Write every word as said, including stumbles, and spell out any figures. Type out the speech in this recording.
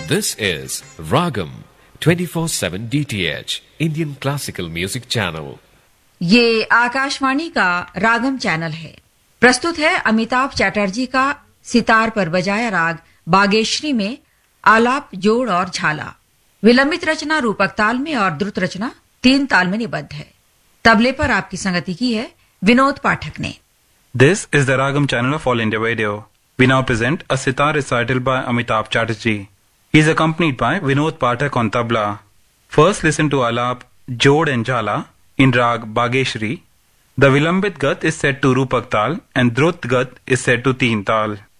This is Ragam twenty-four seven D T H Indian Classical Music Channel. ये आकाशवाणी का रागम channel है। प्रस्तुत है अमिताभ चैटर्जी का सितार पर बजाया राग बागेश्वरी में आलाप, जोड़ और झाला। विलंबित रचना रूपक ताल में और द्रुत रचना तीन ताल में निबद्ध है। तबले पर आपकी संगति की है विनोद पाठक ने। This is the Ragam channel of All India Radio. We now present a sitar recital by Amitabh Chatterjee. He is accompanied by Vinod Pathak on tabla. First listen to Alap, Jod and Jhala in Rag Bageshri. The Vilambit Gat is set to Rupak Tal and Drut Gat is set to Teen Tal.